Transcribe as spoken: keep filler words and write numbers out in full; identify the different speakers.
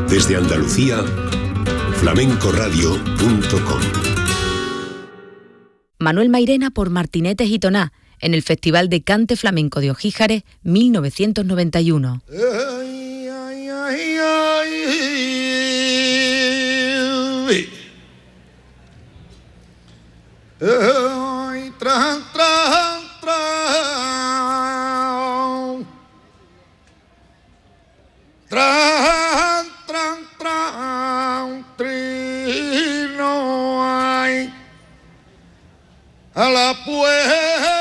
Speaker 1: Desde Andalucía, flamenco radio punto com.
Speaker 2: Manuel Mairena por Martinete Gitoná, en el Festival de Cante Flamenco de Ojíjares mil novecientos noventa y uno.
Speaker 3: Ay, ay, ay, ay. Ay, tran, tran, tran. Tran, tran, tran, trino, ay. A la puerta